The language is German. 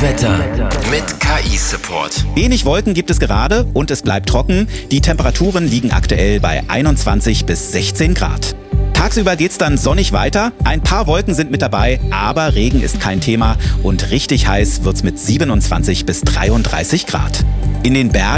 Wetter mit KI-Support. Wenig Wolken gibt es gerade und es bleibt trocken. Die Temperaturen liegen aktuell bei 21 bis 16 Grad. Tagsüber geht's dann sonnig weiter. Ein paar Wolken sind mit dabei, aber Regen ist kein Thema und richtig heiß wird's mit 27 bis 33 Grad. In den Bergen